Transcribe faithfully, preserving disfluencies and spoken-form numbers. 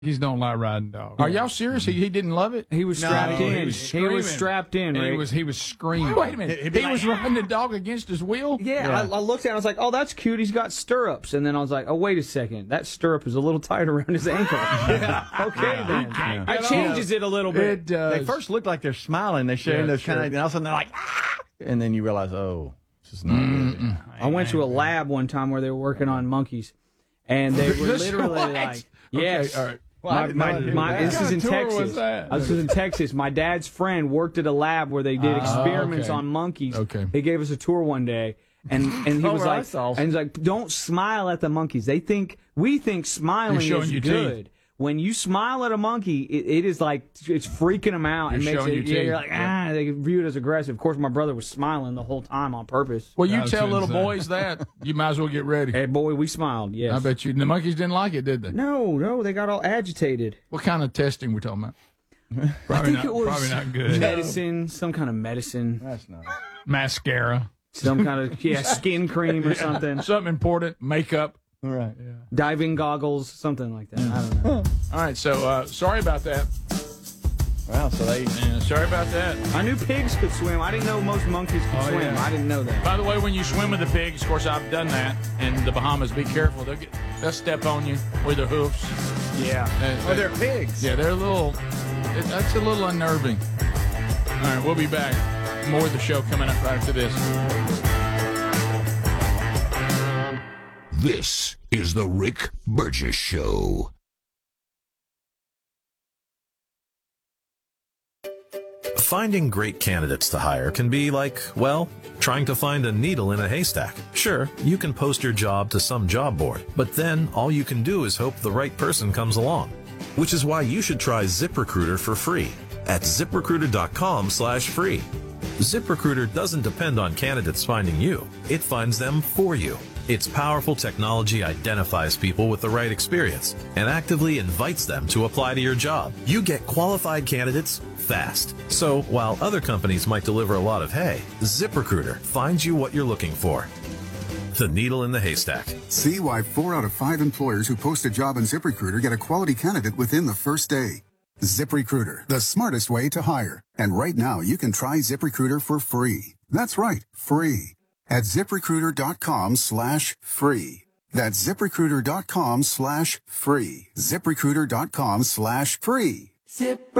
Monkeys don't like riding dogs. Are y'all serious? He, he didn't love it? He was No, strapped he in. was He was screaming. strapped in, And Rick. He was, he was screaming. Wait a minute. He'd He be like, was riding the dog against his will? Yeah, Yeah. I, I looked at it and I was like, oh, that's cute. He's got stirrups. And then I was like, oh, wait a second. That stirrup is a little tight around his ankle. Yeah. Okay, then. Yeah. I changes it a little bit. It does. They first look like they're smiling. They're sharing Yeah, those sure. kind of, and all of a sudden they're like, ah! And then you realize, oh, this is not good. I went to a lab one time where they were working on monkeys. And they were This literally what? like, Okay, yes. all right. Well, I My, didn't my, know I did my, that. this What is in kind of tour was Texas. that? I was in Texas. My dad's friend worked at a lab where they did experiments okay. on monkeys. Okay. He gave us a tour one day, and and he Oh, was well, like, that's awesome. and he's like, don't smile at the monkeys. They think we think smiling You're showing is your good. teeth. When you smile at a monkey, it, it is like it's freaking them out and You're makes showing it. your Yeah, you're teeth. like ah, they view it as aggressive. Of course, my brother was smiling the whole time on purpose. Well, you That's tell little insane. boys that, you might as well get ready. Hey, boy, we smiled. Yes. I bet you. The monkeys didn't like it, did they? No, no, they got all agitated. What kind of testing we're talking about? I Probably think not, it was probably not good. medicine, some kind of medicine. That's not. Mascara. Some kind of yeah, skin cream or something. Something important. Makeup. All right. Diving goggles, something like that. I don't know. All right, so uh, sorry about that. Wow, so they. Yeah, sorry about that. I knew pigs could swim. I didn't know most monkeys could Oh, swim. yeah. I didn't know that. By the way, when you swim with the pigs, of course, I've done that in the Bahamas. Be careful; they'll get they'll step on you with their hoofs. Yeah. Uh, Oh, they're pigs. Yeah, they're a little. It, that's a little unnerving. All right, we'll be back. More of the show coming up right after this. This is the Rick Burgess Show. Finding great candidates to hire can be like, well, trying to find a needle in a haystack. Sure, you can post your job to some job board, but then all you can do is hope the right person comes along. Which is why you should try ZipRecruiter for free at ZipRecruiter.com slash free. ZipRecruiter doesn't depend on candidates finding you. It finds them for you. Its powerful technology identifies people with the right experience and actively invites them to apply to your job. You get qualified candidates fast. So while other companies might deliver a lot of hay, ZipRecruiter finds you what you're looking for. The needle in the haystack. See why four out of five employers who post a job on ZipRecruiter get a quality candidate within the first day. ZipRecruiter, the smartest way to hire. And right now, you can try ZipRecruiter for free. That's right, free. At ZipRecruiter.com slash free. That's ZipRecruiter.com slash free. ZipRecruiter.com slash free. Zip